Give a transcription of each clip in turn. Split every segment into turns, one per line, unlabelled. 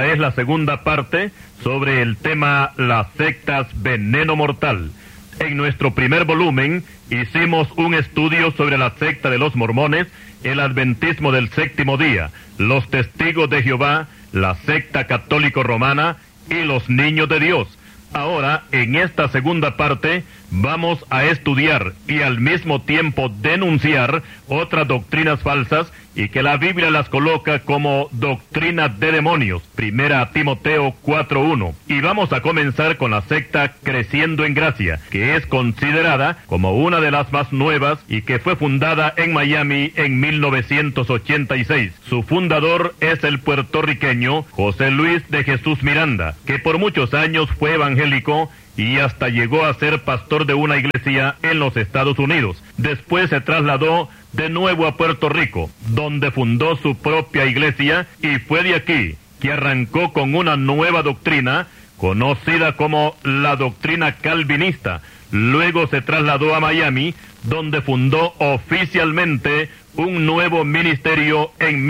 Esta es la segunda parte sobre el tema las sectas veneno mortal. En nuestro primer volumen hicimos un estudio sobre la secta de los mormones, el adventismo del séptimo día, los testigos de Jehová, la secta católico romana y los niños de Dios. Ahora, en esta segunda parte, vamos a estudiar y al mismo tiempo denunciar otras doctrinas falsas y que la Biblia las coloca como doctrinas de demonios. Primera Timoteo 4:1. Y vamos a comenzar con la secta Creciendo en Gracia, que es considerada como una de las más nuevas y que fue fundada en Miami en 1986. Su fundador es el puertorriqueño José Luis de Jesús Miranda, que por muchos años fue evangélico y hasta llegó a ser pastor de una iglesia en los Estados Unidos. Después se trasladó de nuevo a Puerto Rico, donde fundó su propia iglesia, y fue de aquí que arrancó con una nueva doctrina, conocida como la doctrina calvinista. Luego se trasladó a Miami, donde fundó oficialmente un nuevo ministerio en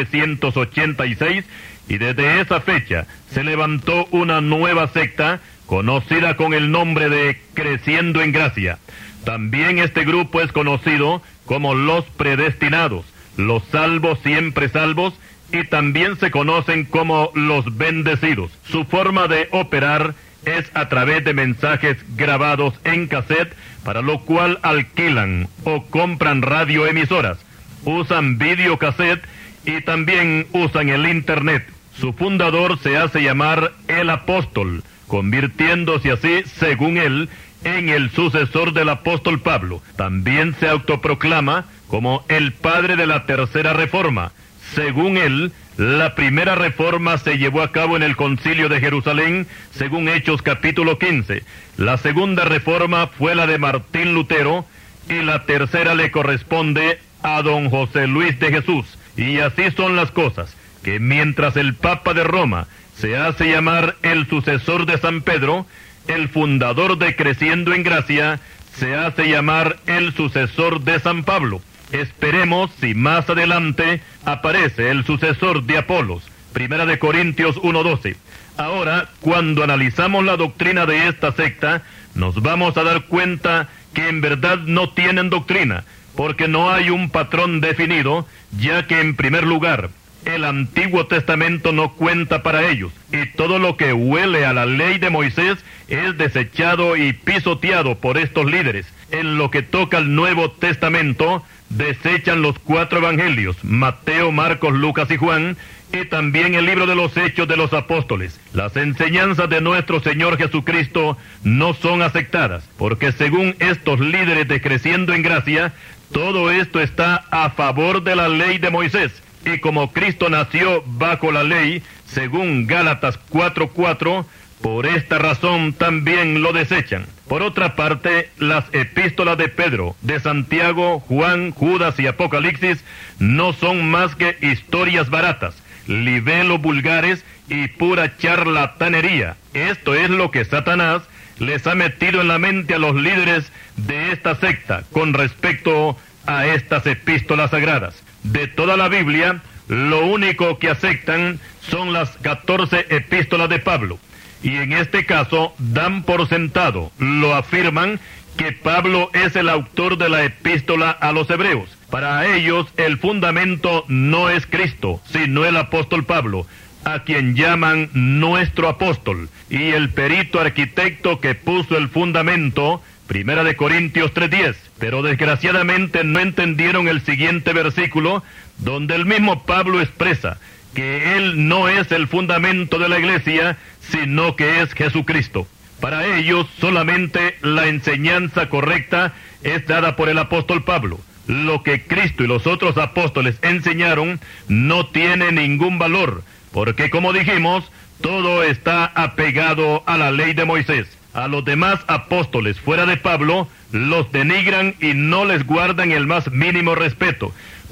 1986, y desde esa fecha se levantó una nueva secta, conocida con el nombre de Creciendo en Gracia. También este grupo es conocido como los predestinados, los salvos siempre salvos, y también se conocen como los bendecidos. Su forma de operar es a través de mensajes grabados en cassette, para lo cual alquilan o compran radioemisoras, usan videocassette y también usan el internet. Su fundador se hace llamar el apóstol, convirtiéndose así, según él, en el sucesor del apóstol Pablo. También se autoproclama como el padre de la tercera reforma. Según él, la primera reforma se llevó a cabo en el Concilio de Jerusalén, según Hechos capítulo 15. La segunda reforma fue la de Martín Lutero, y la tercera le corresponde a don José Luis de Jesús. Y así son las cosas, que mientras el Papa de Roma se hace llamar el sucesor de San Pedro, el fundador de Creciendo en Gracia se hace llamar el sucesor de San Pablo. Esperemos si más adelante aparece el sucesor de Apolos. Primera de Corintios 1:12. Ahora, cuando analizamos la doctrina de esta secta, nos vamos a dar cuenta que en verdad no tienen doctrina, porque no hay un patrón definido, ya que en primer lugar, el Antiguo Testamento no cuenta para ellos, y todo lo que huele a la ley de Moisés es desechado y pisoteado por estos líderes. En lo que toca al Nuevo Testamento, desechan los 4 evangelios, Mateo, Marcos, Lucas y Juan, y también el libro de los Hechos de los Apóstoles. Las enseñanzas de nuestro Señor Jesucristo no son aceptadas, porque según estos líderes de Creciendo en Gracia, todo esto está a favor de la ley de Moisés. Y como Cristo nació bajo la ley, según Gálatas 4:4, por esta razón también lo desechan. Por otra parte, las epístolas de Pedro, de Santiago, Juan, Judas y Apocalipsis no son más que historias baratas, libelos vulgares y pura charlatanería. Esto es lo que Satanás les ha metido en la mente a los líderes de esta secta con respecto a estas epístolas sagradas. De toda la Biblia, lo único que aceptan son las 14 epístolas de Pablo. Y en este caso, dan por sentado, lo afirman, que Pablo es el autor de la epístola a los hebreos. Para ellos, el fundamento no es Cristo, sino el apóstol Pablo, a quien llaman nuestro apóstol, y el perito arquitecto que puso el fundamento, Primera de Corintios 3:10. Pero desgraciadamente no entendieron el siguiente versículo, donde el mismo Pablo expresa que él no es el fundamento de la iglesia, sino que es Jesucristo. Para ellos solamente la enseñanza correcta es dada por el apóstol Pablo. Lo que Cristo y los otros apóstoles enseñaron no tiene ningún valor, porque como dijimos, todo está apegado a la ley de Moisés. A los demás apóstoles fuera de Pablo los denigran y no les guardan el más mínimo respeto,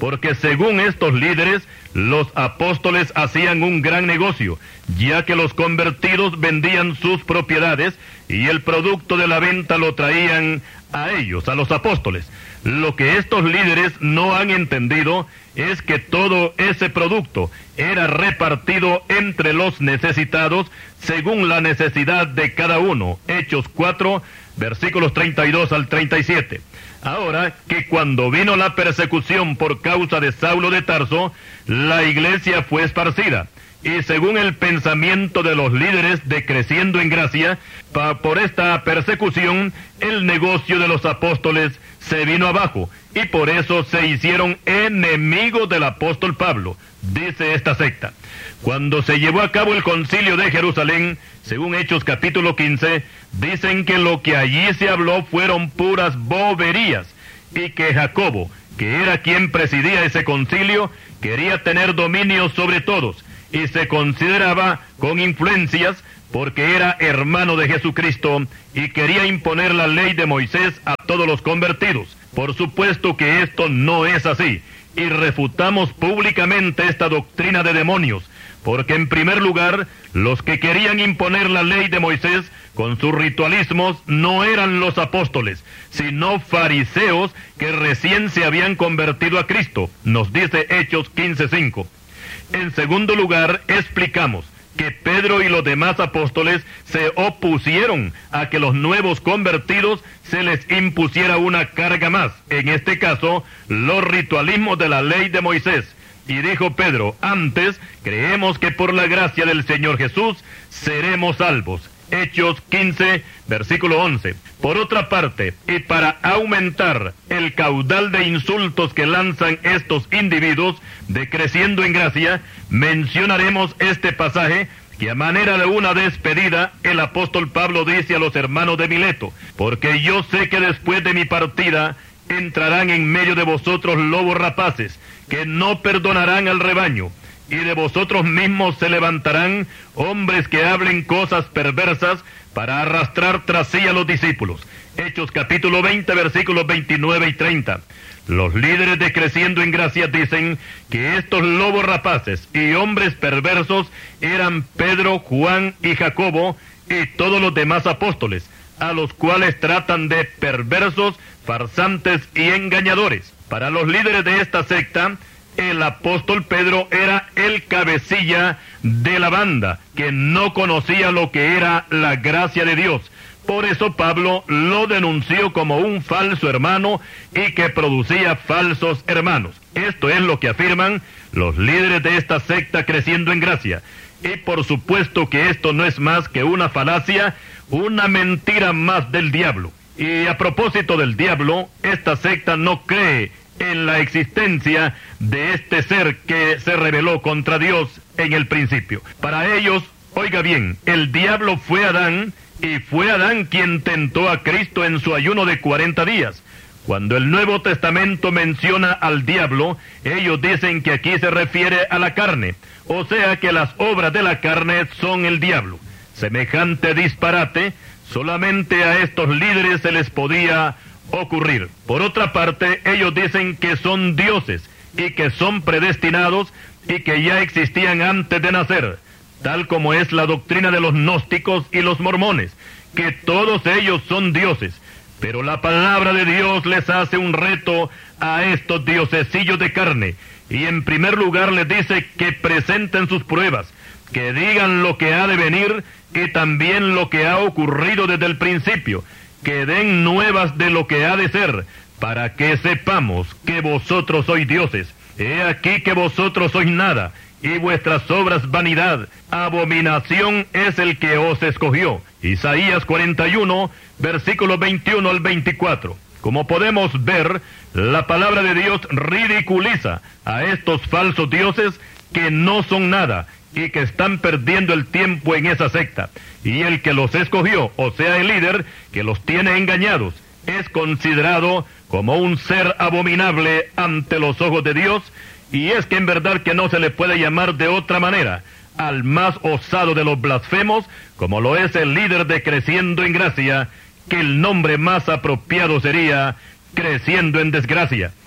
porque según estos líderes, los apóstoles hacían un gran negocio, ya que los convertidos vendían sus propiedades y el producto de la venta lo traían a ellos, a los apóstoles. Lo que estos líderes no han entendido es que todo ese producto era repartido entre los necesitados según la necesidad de cada uno. Hechos 4, versículos 32 al 37. Ahora que cuando vino la persecución por causa de Saulo de Tarso, la iglesia fue esparcida. Y según el pensamiento de los líderes de Creciendo en Gracia, por esta persecución, el negocio de los apóstoles se vino abajo, y por eso se hicieron enemigos del apóstol Pablo, dice esta secta. Cuando se llevó a cabo el concilio de Jerusalén, según Hechos capítulo 15, dicen que lo que allí se habló fueron puras boberías, y que Jacobo, que era quien presidía ese concilio, quería tener dominio sobre todos, y se consideraba con influencias porque era hermano de Jesucristo y quería imponer la ley de Moisés a todos los convertidos. Por supuesto que esto no es así, y refutamos públicamente esta doctrina de demonios, porque en primer lugar, los que querían imponer la ley de Moisés con sus ritualismos no eran los apóstoles, sino fariseos que recién se habían convertido a Cristo, nos dice Hechos 15:5. En segundo lugar, explicamos que Pedro y los demás apóstoles se opusieron a que los nuevos convertidos se les impusiera una carga más, en este caso, los ritualismos de la ley de Moisés. Y dijo Pedro, antes creemos que por la gracia del Señor Jesús seremos salvos. Hechos 15, versículo 11. Por otra parte, y para aumentar el caudal de insultos que lanzan estos individuos de Creciendo en Gracia, mencionaremos este pasaje que a manera de una despedida, el apóstol Pablo dice a los hermanos de Mileto, porque yo sé que después de mi partida entrarán en medio de vosotros lobos rapaces, que no perdonarán al rebaño, y de vosotros mismos se levantarán hombres que hablen cosas perversas para arrastrar tras sí a los discípulos. Hechos capítulo 20, versículos 29 y 30. Los líderes de Creciendo en Gracia dicen que estos lobos rapaces y hombres perversos eran Pedro, Juan y Jacobo y todos los demás apóstoles, a los cuales tratan de perversos, farsantes y engañadores. Para los líderes de esta secta, el apóstol Pedro era el cabecilla de la banda, que no conocía lo que era la gracia de Dios. Por eso Pablo lo denunció como un falso hermano y que producía falsos hermanos. Esto es lo que afirman los líderes de esta secta Creciendo en Gracia. Y por supuesto que esto no es más que una falacia, una mentira más del diablo. Y a propósito del diablo, esta secta no cree en la existencia de este ser que se rebeló contra Dios en el principio. Para ellos, oiga bien, el diablo fue Adán, y fue Adán quien tentó a Cristo en su ayuno de 40 días. Cuando el Nuevo Testamento menciona al diablo, ellos dicen que aquí se refiere a la carne, o sea que las obras de la carne son el diablo. Semejante disparate, solamente a estos líderes se les podía ocurrir. Por otra parte, ellos dicen que son dioses y que son predestinados y que ya existían antes de nacer, tal como es la doctrina de los gnósticos y los mormones, que todos ellos son dioses. Pero la palabra de Dios les hace un reto a estos diosesillos de carne, y en primer lugar les dice que presenten sus pruebas, que digan lo que ha de venir y también lo que ha ocurrido desde el principio, que den nuevas de lo que ha de ser, para que sepamos que vosotros sois dioses. He aquí que vosotros sois nada, y vuestras obras vanidad. Abominación es el que os escogió. Isaías 41, versículos 21 al 24. Como podemos ver, la palabra de Dios ridiculiza a estos falsos dioses que no son nada y que están perdiendo el tiempo en esa secta. Y el que los escogió, o sea el líder que los tiene engañados, es considerado como un ser abominable ante los ojos de Dios, y es que en verdad que no se le puede llamar de otra manera al más osado de los blasfemos, como lo es el líder de Creciendo en Gracia, que el nombre más apropiado sería Creciendo en Desgracia.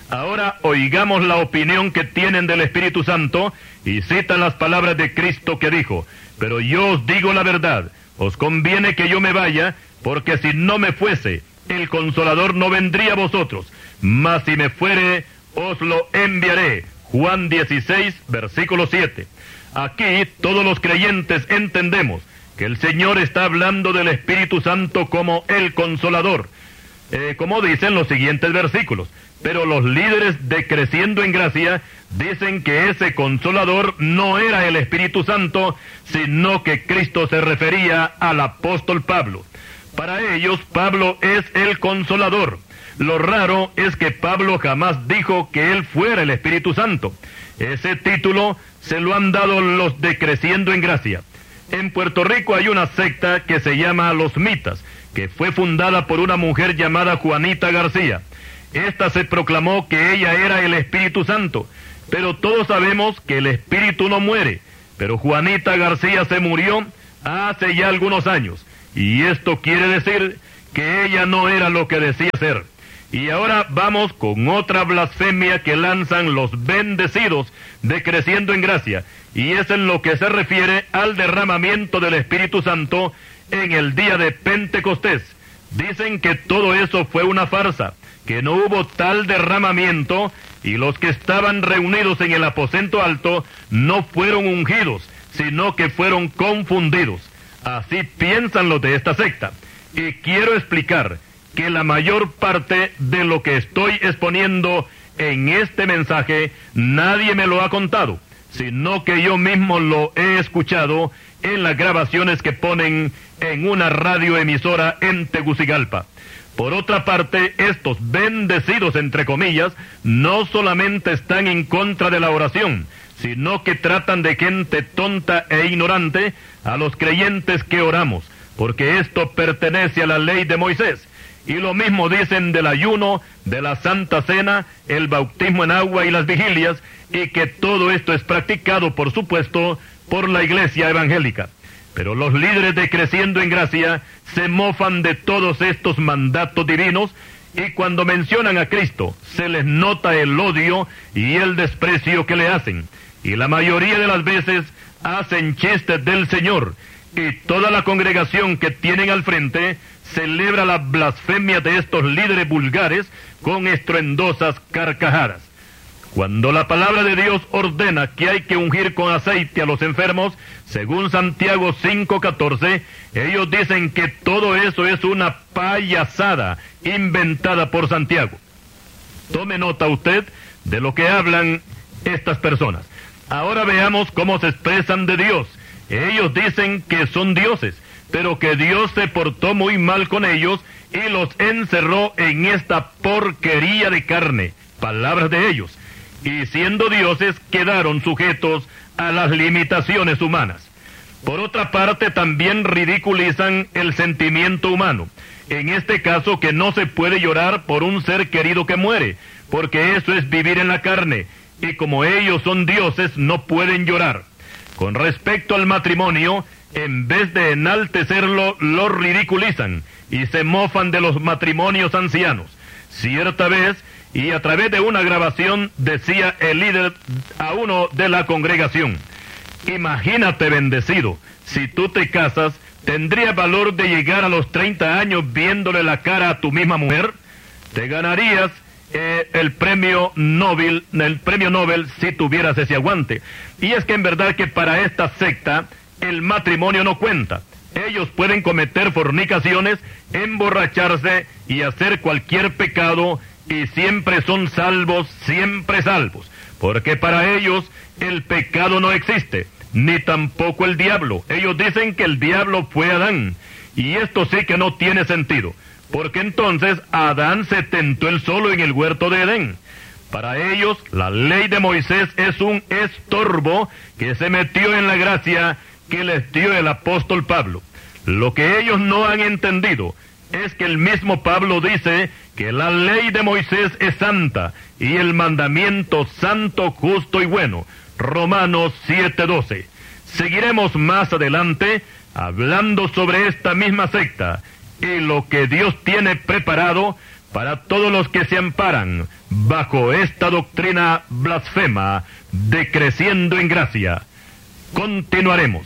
Ahora oigamos la opinión que tienen del Espíritu Santo y citan las palabras de Cristo que dijo: pero yo os digo la verdad, os conviene que yo me vaya, porque si no me fuese, el Consolador no vendría a vosotros, mas si me fuere, os lo enviaré. Juan 16, versículo 7. Aquí todos los creyentes entendemos que el Señor está hablando del Espíritu Santo como el Consolador, como dicen los siguientes versículos. Pero los líderes de Creciendo en Gracia dicen que ese Consolador no era el Espíritu Santo, sino que Cristo se refería al apóstol Pablo. Para ellos, Pablo es el Consolador. Lo raro es que Pablo jamás dijo que él fuera el Espíritu Santo. Ese título se lo han dado los de Creciendo en Gracia. En Puerto Rico hay una secta que se llama Los Mitas, que fue fundada por una mujer llamada Juanita García. Esta se proclamó que ella era el Espíritu Santo, pero todos sabemos que el Espíritu no muere. Pero Juanita García se murió hace ya algunos años, y esto quiere decir que ella no era lo que decía ser. Y ahora vamos con otra blasfemia que lanzan los bendecidos de Creciendo en Gracia, y es en lo que se refiere al derramamiento del Espíritu Santo en el día de Pentecostés. Dicen que todo eso fue una farsa, que no hubo tal derramamiento, y los que estaban reunidos en el aposento alto no fueron ungidos, sino que fueron confundidos. Así piensan los de esta secta. Y quiero explicar que la mayor parte de lo que estoy exponiendo en este mensaje, nadie me lo ha contado, sino que yo mismo lo he escuchado en las grabaciones que ponen en una radioemisora en Tegucigalpa. Por otra parte, estos bendecidos, entre comillas, no solamente están en contra de la oración, sino que tratan de gente tonta e ignorante a los creyentes que oramos, porque esto pertenece a la ley de Moisés. Y lo mismo dicen del ayuno, de la Santa Cena, el bautismo en agua y las vigilias, y que todo esto es practicado, por supuesto, por la iglesia evangélica. Pero los líderes de Creciendo en Gracia se mofan de todos estos mandatos divinos, y cuando mencionan a Cristo, se les nota el odio y el desprecio que le hacen. Y la mayoría de las veces hacen chistes del Señor, y toda la congregación que tienen al frente celebra la blasfemia de estos líderes vulgares con estruendosas carcajadas. Cuando la palabra de Dios ordena que hay que ungir con aceite a los enfermos, según Santiago 5:14, ellos dicen que todo eso es una payasada inventada por Santiago. Tome nota usted de lo que hablan estas personas. Ahora veamos cómo se expresan de Dios. Ellos dicen que son dioses, pero que Dios se portó muy mal con ellos y los encerró en esta porquería de carne. Palabras de ellos. Y siendo dioses, quedaron sujetos a las limitaciones humanas. Por otra parte, también ridiculizan el sentimiento humano. En este caso, que no se puede llorar por un ser querido que muere, porque eso es vivir en la carne, y como ellos son dioses, no pueden llorar. Con respecto al matrimonio, en vez de enaltecerlo, lo ridiculizan, y se mofan de los matrimonios ancianos. Cierta vez, y a través de una grabación, decía el líder a uno de la congregación: imagínate, bendecido, si tú te casas, ¿tendrías valor de llegar a los 30 años viéndole la cara a tu misma mujer? Te ganarías el premio Nobel si tuvieras ese aguante. Y es que en verdad que para esta secta el matrimonio no cuenta. Ellos pueden cometer fornicaciones, emborracharse y hacer cualquier pecado, y siempre son salvos, siempre salvos, porque para ellos el pecado no existe, ni tampoco el diablo. Ellos dicen que el diablo fue Adán, y esto sí que no tiene sentido, porque entonces Adán se tentó él solo en el huerto de Edén. Para ellos, la ley de Moisés es un estorbo que se metió en la gracia que les dio el apóstol Pablo. Lo que ellos no han entendido es que el mismo Pablo dice que la ley de Moisés es santa y el mandamiento santo, justo y bueno. Romanos 7:12. Seguiremos más adelante hablando sobre esta misma secta y lo que Dios tiene preparado para todos los que se amparan bajo esta doctrina blasfema de creciendo en gracia. Continuaremos.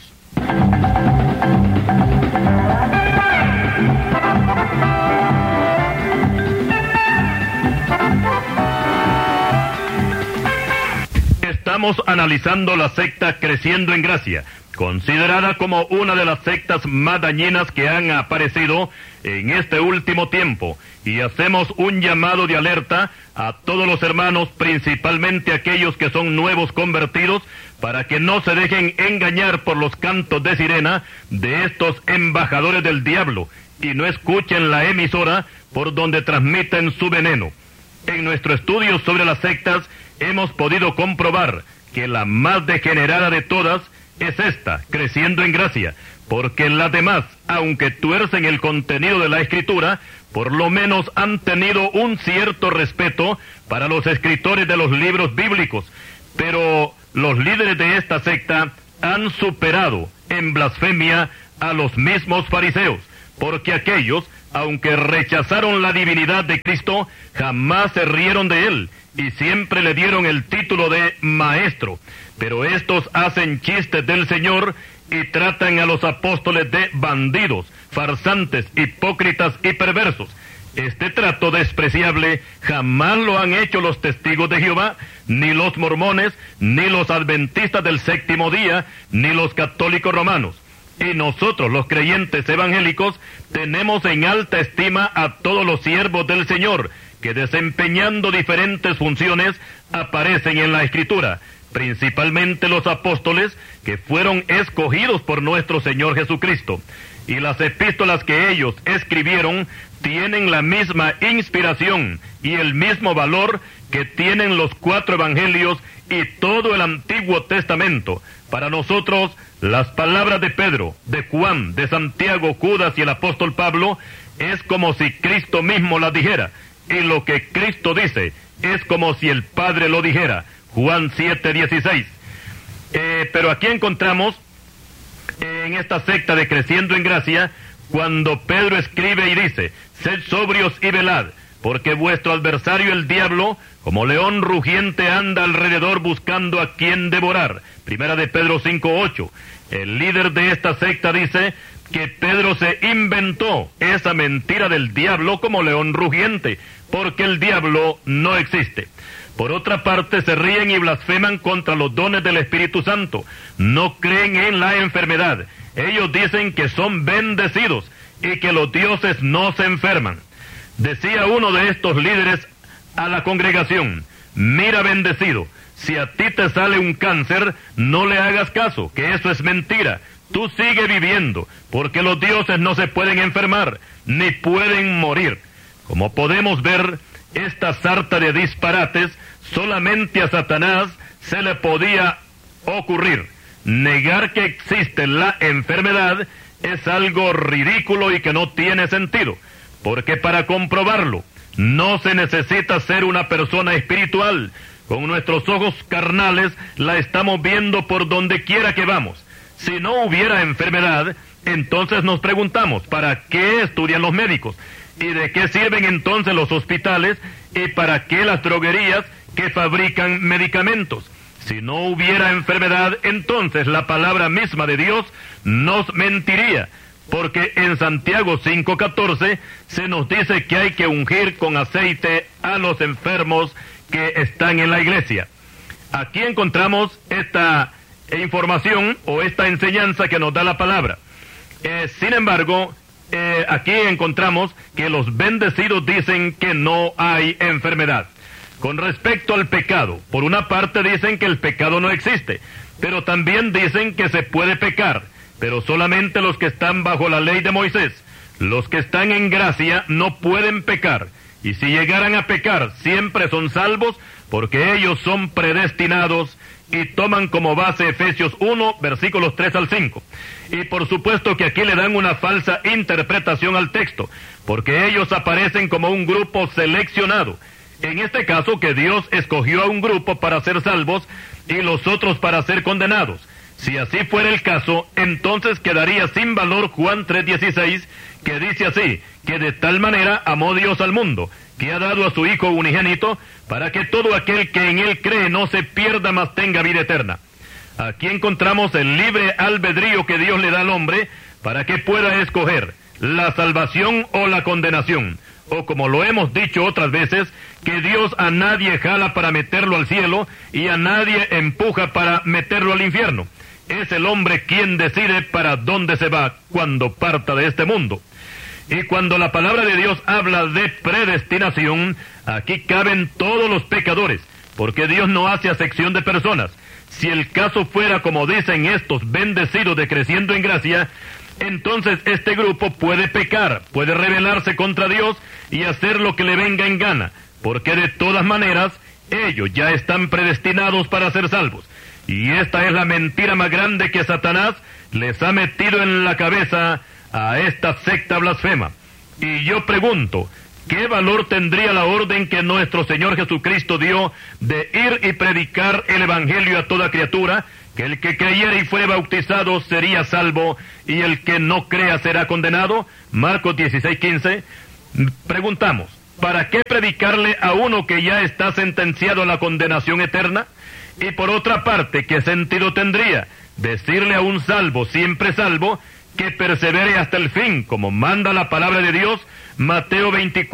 Estamos analizando la secta Creciendo en Gracia, considerada como una de las sectas más dañinas que han aparecido en este último tiempo, y hacemos un llamado de alerta a todos los hermanos, principalmente aquellos que son nuevos convertidos, para que no se dejen engañar por los cantos de sirena de estos embajadores del diablo, y no escuchen la emisora por donde transmiten su veneno. En nuestro estudio sobre las sectas, hemos podido comprobar que la más degenerada de todas es esta, Creciendo en Gracia, porque las demás, aunque tuercen el contenido de la Escritura, por lo menos han tenido un cierto respeto para los escritores de los libros bíblicos, pero los líderes de esta secta han superado en blasfemia a los mismos fariseos, porque aquellos, aunque rechazaron la divinidad de Cristo, jamás se rieron de él, y siempre le dieron el título de maestro. Pero estos hacen chistes del Señor y tratan a los apóstoles de bandidos, farsantes, hipócritas y perversos. Este trato despreciable jamás lo han hecho los testigos de Jehová, ni los mormones, ni los adventistas del séptimo día, ni los católicos romanos. Y nosotros, los creyentes evangélicos, tenemos en alta estima a todos los siervos del Señor, que desempeñando diferentes funciones aparecen en la Escritura, principalmente los apóstoles, que fueron escogidos por nuestro Señor Jesucristo. Y las epístolas que ellos escribieron tienen la misma inspiración y el mismo valor que tienen los 4 evangelios y todo el Antiguo Testamento. Para nosotros, las palabras de Pedro, de Juan, de Santiago, Judas y el apóstol Pablo es como si Cristo mismo las dijera, y lo que Cristo dice es como si el Padre lo dijera. Juan 7:16. Pero aquí encontramos en esta secta de Creciendo en Gracia, cuando Pedro escribe y dice: sed sobrios y velad, porque vuestro adversario el diablo, como león rugiente, anda alrededor buscando a quien devorar. Primera de Pedro 5:8. El líder de esta secta dice que Pedro se inventó esa mentira del diablo como león rugiente, porque el diablo no existe. Por otra parte, se ríen y blasfeman contra los dones del Espíritu Santo. No creen en la enfermedad. Ellos dicen que son bendecidos y que los dioses no se enferman. Decía uno de estos líderes a la congregación: mira, bendecido, si a ti te sale un cáncer, no le hagas caso, que eso es mentira. Tú sigue viviendo, porque los dioses no se pueden enfermar, ni pueden morir. Como podemos ver, esta sarta de disparates solamente a Satanás se le podía ocurrir. Negar que existe la enfermedad es algo ridículo y que no tiene sentido, porque para comprobarlo no se necesita ser una persona espiritual. Con nuestros ojos carnales la estamos viendo por donde quiera que vamos. Si no hubiera enfermedad, entonces nos preguntamos, ¿para qué estudian los médicos? ¿Y de qué sirven entonces los hospitales? ¿Y para qué las droguerías que fabrican medicamentos? Si no hubiera enfermedad, entonces la palabra misma de Dios nos mentiría, porque en Santiago 5:14 se nos dice que hay que ungir con aceite a los enfermos que están en la iglesia. Aquí encontramos esta información o esta enseñanza que nos da la palabra. Sin embargo, aquí encontramos que los bendecidos dicen que no hay enfermedad. Con respecto al pecado, por una parte dicen que el pecado no existe, pero también dicen que se puede pecar, pero solamente los que están bajo la ley de Moisés. Los que están en gracia no pueden pecar, y si llegaran a pecar, siempre son salvos, porque ellos son predestinados, y toman como base Efesios 1, versículos 3 al 5. Y por supuesto que aquí le dan una falsa interpretación al texto, porque ellos aparecen como un grupo seleccionado. En este caso, que Dios escogió a un grupo para ser salvos y los otros para ser condenados. Si así fuera el caso, entonces quedaría sin valor Juan 3:16, que dice así, que de tal manera amó Dios al mundo, que ha dado a su Hijo unigénito, para que todo aquel que en Él cree no se pierda, mas tenga vida eterna. Aquí encontramos el libre albedrío que Dios le da al hombre, para que pueda escoger la salvación o la condenación. O como lo hemos dicho otras veces, que Dios a nadie jala para meterlo al cielo, y a nadie empuja para meterlo al infierno. Es el hombre quien decide para dónde se va cuando parta de este mundo. Y cuando la palabra de Dios habla de predestinación, aquí caben todos los pecadores, porque Dios no hace acepción de personas. Si el caso fuera como dicen estos bendecidos de Creciendo en Gracia, entonces este grupo puede pecar, puede rebelarse contra Dios y hacer lo que le venga en gana, porque de todas maneras ellos ya están predestinados para ser salvos. Y esta es la mentira más grande que Satanás les ha metido en la cabeza a esta secta blasfema. Y yo pregunto, ¿qué valor tendría la orden que nuestro Señor Jesucristo dio de ir y predicar el Evangelio a toda criatura, que el que creyera y fuere bautizado sería salvo, y el que no crea será condenado? Marcos 16:15. Preguntamos, ¿para qué predicarle a uno que ya está sentenciado a la condenación eterna? Y por otra parte, ¿qué sentido tendría decirle a un salvo, siempre salvo, que persevere hasta el fin, como manda la palabra de Dios, Mateo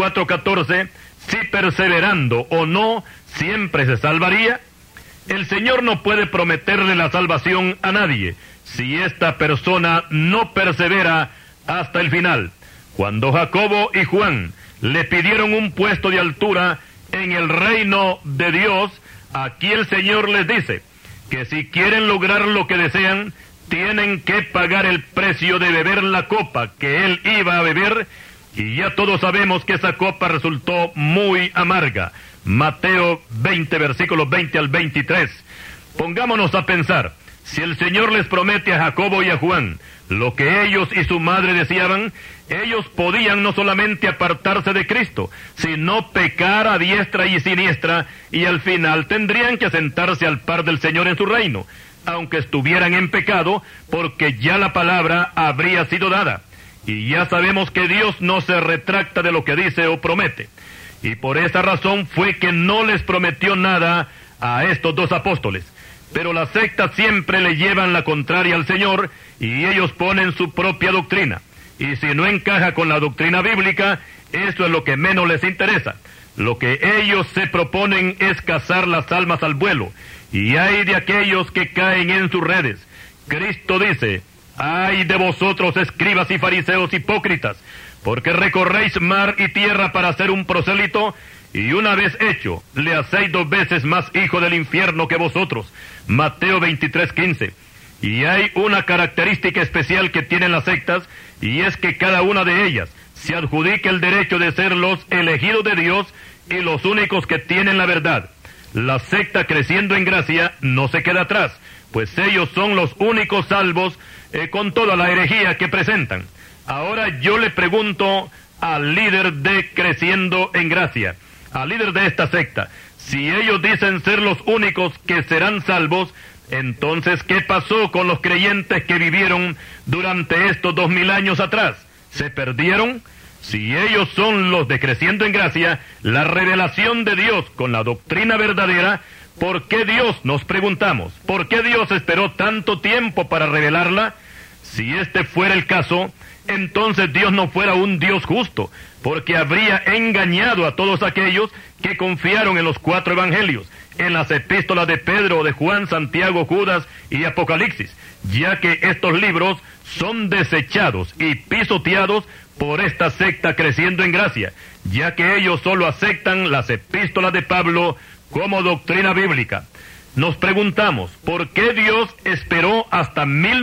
24:14, si perseverando o no, siempre se salvaría? El Señor no puede prometerle la salvación a nadie, si esta persona no persevera hasta el final. Cuando Jacobo y Juan le pidieron un puesto de altura en el reino de Dios, aquí el Señor les dice que si quieren lograr lo que desean, tienen que pagar el precio de beber la copa que él iba a beber, y ya todos sabemos que esa copa resultó muy amarga. Mateo 20, versículos 20 al 23. Pongámonos a pensar, si el Señor les promete a Jacobo y a Juan lo que ellos y su madre deseaban, ellos podían no solamente apartarse de Cristo, sino pecar a diestra y siniestra, y al final tendrían que sentarse al par del Señor en su reino, aunque estuvieran en pecado, porque ya la palabra habría sido dada. Y ya sabemos que Dios no se retracta de lo que dice o promete. Y por esa razón fue que no les prometió nada a estos dos apóstoles. Pero las sectas siempre le llevan la contraria al Señor, y ellos ponen su propia doctrina. Y si no encaja con la doctrina bíblica, eso es lo que menos les interesa. Lo que ellos se proponen es cazar las almas al vuelo, y hay de aquellos que caen en sus redes. Cristo dice, ay de vosotros, escribas y fariseos hipócritas, porque recorréis mar y tierra para hacer un prosélito, y una vez hecho, le hacéis 2 veces más hijo del infierno que vosotros. Mateo 23:15. Y hay una característica especial que tienen las sectas, y es que cada una de ellas se adjudica el derecho de ser los elegidos de Dios y los únicos que tienen la verdad. La secta Creciendo en Gracia no se queda atrás, pues ellos son los únicos salvos con toda la herejía que presentan. Ahora yo le pregunto al líder de Creciendo en Gracia, al líder de esta secta, si ellos dicen ser los únicos que serán salvos, entonces ¿qué pasó con los creyentes que vivieron durante estos 2000 años atrás? ¿Se perdieron? Si ellos son los de Creciendo en Gracia, la revelación de Dios con la doctrina verdadera, ¿por qué Dios, nos preguntamos, por qué Dios esperó tanto tiempo para revelarla? Si este fuera el caso, entonces Dios no fuera un Dios justo, porque habría engañado a todos aquellos que confiaron en los 4 evangelios, en las epístolas de Pedro, de Juan, Santiago, Judas y Apocalipsis, ya que estos libros son desechados y pisoteados por esta secta Creciendo en Gracia, ya que ellos solo aceptan las epístolas de Pablo como doctrina bíblica. Nos preguntamos, ¿por qué Dios esperó hasta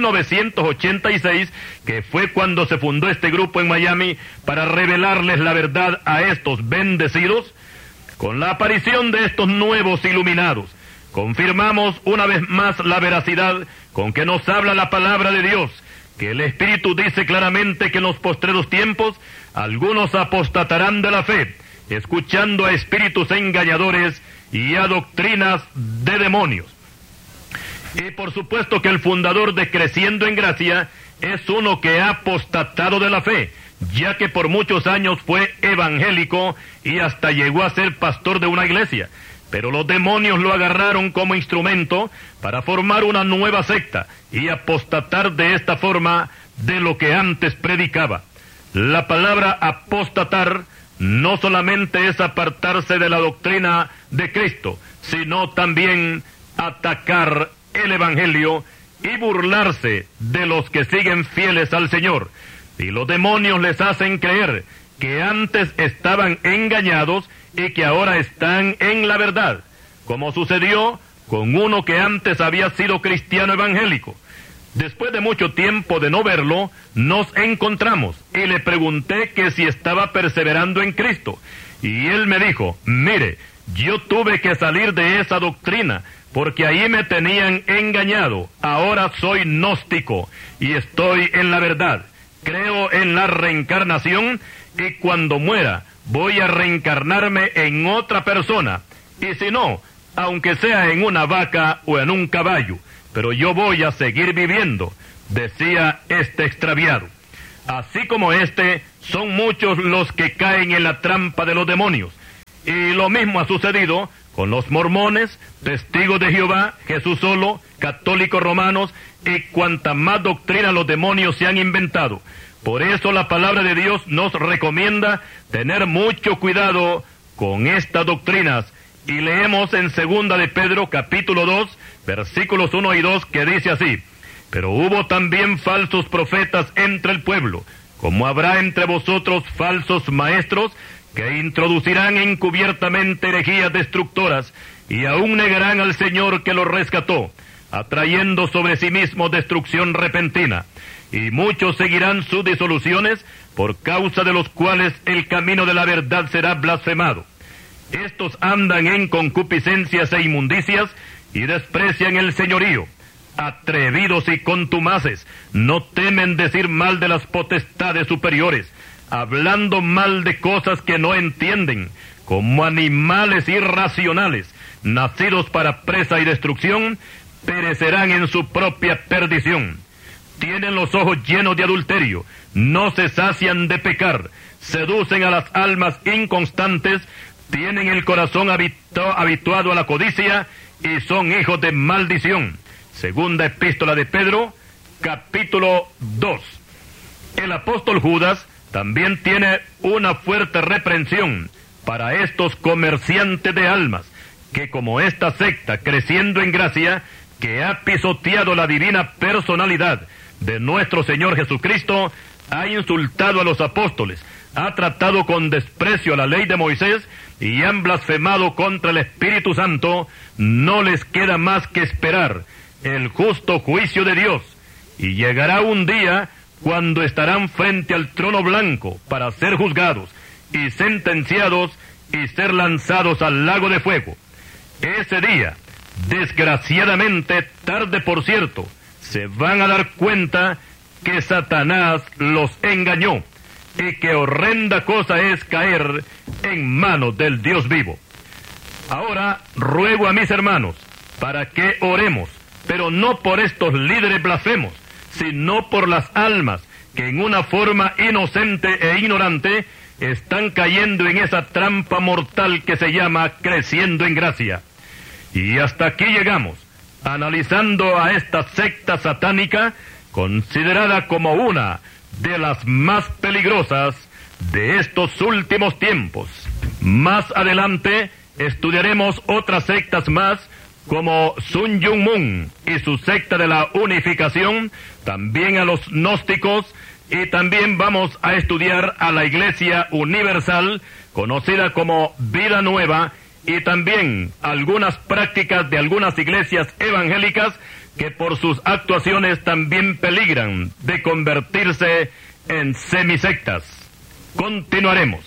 1986, que fue cuando se fundó este grupo en Miami, para revelarles la verdad a estos bendecidos? Con la aparición de estos nuevos iluminados, confirmamos una vez más la veracidad con que nos habla la palabra de Dios, que el Espíritu dice claramente que en los postreros tiempos algunos apostatarán de la fe, escuchando a espíritus engañadores y a doctrinas de demonios. Y por supuesto que el fundador de Creciendo en Gracia es uno que ha apostatado de la fe, ya que por muchos años fue evangélico y hasta llegó a ser pastor de una iglesia. Pero los demonios lo agarraron como instrumento para formar una nueva secta y apostatar de esta forma de lo que antes predicaba. La palabra apostatar no solamente es apartarse de la doctrina de Cristo, sino también atacar el Evangelio y burlarse de los que siguen fieles al Señor. Y los demonios les hacen creer que antes estaban engañados y que ahora están en la verdad, como sucedió con uno que antes había sido cristiano evangélico. Después de mucho tiempo de no verlo, nos encontramos y le pregunté que si estaba perseverando en Cristo. Y él me dijo, mire, yo tuve que salir de esa doctrina, porque ahí me tenían engañado. Ahora soy gnóstico y estoy en la verdad. Creo en la reencarnación y cuando muera voy a reencarnarme en otra persona. Y si no, aunque sea en una vaca o en un caballo, pero yo voy a seguir viviendo, decía este extraviado. Así como este, son muchos los que caen en la trampa de los demonios. Y lo mismo ha sucedido con los mormones, testigos de Jehová, Jesús solo, católicos romanos y cuanta más doctrina los demonios se han inventado. Por eso la palabra de Dios nos recomienda tener mucho cuidado con estas doctrinas. Y leemos en 2 de Pedro, capítulo 2, versículos 1 y 2, que dice así: pero hubo también falsos profetas entre el pueblo, como habrá entre vosotros falsos maestros, que introducirán encubiertamente herejías destructoras, y aún negarán al Señor que los rescató, atrayendo sobre sí mismos destrucción repentina. Y muchos seguirán sus disoluciones, por causa de los cuales el camino de la verdad será blasfemado. Estos andan en concupiscencias e inmundicias, y desprecian el señorío. Atrevidos y contumaces, no temen decir mal de las potestades superiores, hablando mal de cosas que no entienden, como animales irracionales, nacidos para presa y destrucción, perecerán en su propia perdición. Tienen los ojos llenos de adulterio, no se sacian de pecar, seducen a las almas inconstantes, tienen el corazón habituado a la codicia y son hijos de maldición. Segunda epístola de Pedro, capítulo 2. El apóstol Judas también tiene una fuerte reprensión para estos comerciantes de almas, que como esta secta Creciendo en Gracia, que ha pisoteado la divina personalidad de nuestro Señor Jesucristo, ha insultado a los apóstoles, ha tratado con desprecio a la ley de Moisés y han blasfemado contra el Espíritu Santo, no les queda más que esperar el justo juicio de Dios. Y llegará un día cuando estarán frente al trono blanco para ser juzgados y sentenciados y ser lanzados al lago de fuego. Ese día, desgraciadamente, tarde por cierto, se van a dar cuenta que Satanás los engañó y que horrenda cosa es caer en manos del Dios vivo. Ahora ruego a mis hermanos para que oremos, pero no por estos líderes blasfemos, sino por las almas que en una forma inocente e ignorante están cayendo en esa trampa mortal que se llama Creciendo en Gracia. Y hasta aquí llegamos, analizando a esta secta satánica, considerada como una de las más peligrosas de estos últimos tiempos. Más adelante estudiaremos otras sectas más, como Sun Myung Moon y su secta de la unificación, también a los gnósticos, y también vamos a estudiar a la Iglesia Universal, conocida como Vida Nueva, y también algunas prácticas de algunas iglesias evangélicas que por sus actuaciones también peligran de convertirse en semisectas. Continuaremos.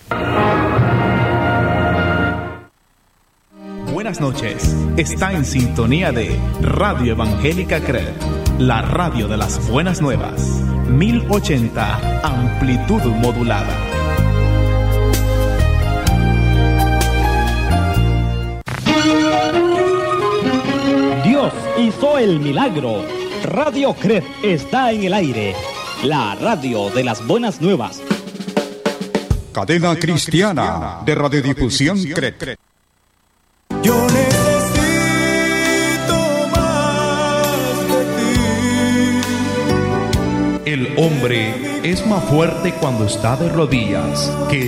Buenas noches. Está en sintonía de Radio Evangélica CRED, la radio de las buenas nuevas. 1080 amplitud modulada.
Dios hizo el milagro. Radio CRED está en el aire. La radio de las buenas nuevas.
Cadena cristiana de radiodifusión CRED.
Yo necesito más de ti.
El hombre es más fuerte cuando está de rodillas que